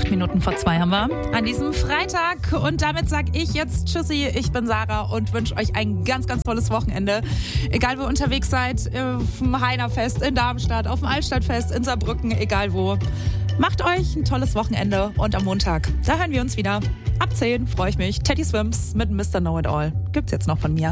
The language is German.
8:08 haben wir an diesem Freitag. Und damit sage ich jetzt Tschüssi, ich bin Sarah und wünsche euch ein ganz, ganz tolles Wochenende. Egal, wo ihr unterwegs seid, auf dem Heinerfest in Darmstadt, auf dem Altstadtfest in Saarbrücken, egal wo. Macht euch ein tolles Wochenende und am Montag, da hören wir uns wieder. Ab 10 freue ich mich. Teddy Swims mit Mr. Know It All gibt's jetzt noch von mir.